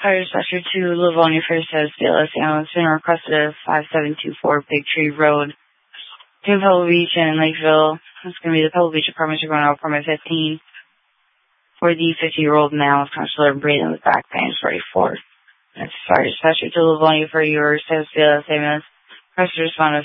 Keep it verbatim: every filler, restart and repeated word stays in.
Fire dispatcher to Livonia for status B L S ambulance been requested at five seven two four Big Tree Road to Pebble Beach and Lakeville. It's going to be the Pebble Beach Apartments. You're going out apartment fifteen for the fifty-year-old male with consular breathing with back pain. forty-four. That's fire dispatcher to Livonia for your status B L S ambulance. Press to respond